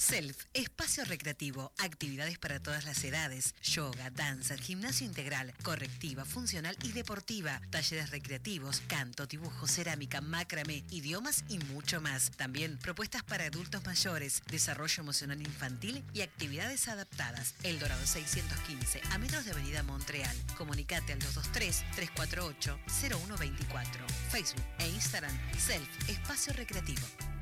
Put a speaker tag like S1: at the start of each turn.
S1: Self, espacio recreativo, actividades para todas las edades, yoga, danza, gimnasio integral, correctiva, funcional y deportiva, talleres recreativos, canto, dibujo, cerámica, macramé, idiomas y mucho más. También propuestas para adultos mayores, desarrollo emocional infantil y actividades adaptadas. El Dorado 615, a metros de Avenida Montreal. Comunicate al 223-348-0124. Facebook e Instagram, Self, espacio recreativo.